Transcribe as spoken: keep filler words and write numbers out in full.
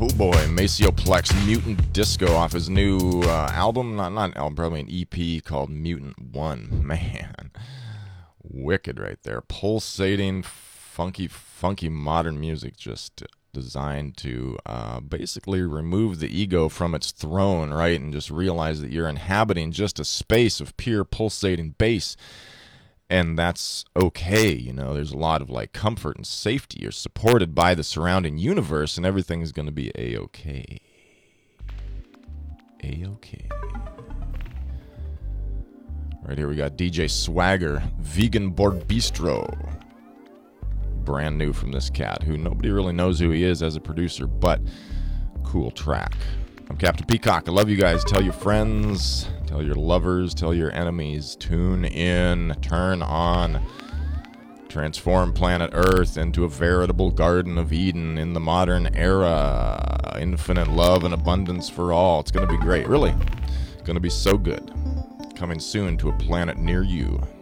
Oh boy, Macioplex Mutant Disco off his new uh, album, not not album, probably an E P called Mutant One. Man, wicked right there. Pulsating, funky, funky modern music, just designed to uh, basically remove the ego from its throne, right, and just realize that you're inhabiting just a space of pure pulsating bass. And that's okay, you know, there's a lot of like comfort and safety. You're supported by the surrounding universe and everything is going to be a-okay. A-okay. Right here we got D J Swagger, Vegan Board Bistro. Brand new from this cat, who nobody really knows who he is as a producer, but cool track. I'm Captain Peacock. I love you guys. Tell your friends, tell your lovers, tell your enemies. Tune in, turn on. Transform planet Earth into a veritable Garden of Eden in the modern era. Infinite love and abundance for all. It's going to be great. Really. It's going to be so good. Coming soon to a planet near you.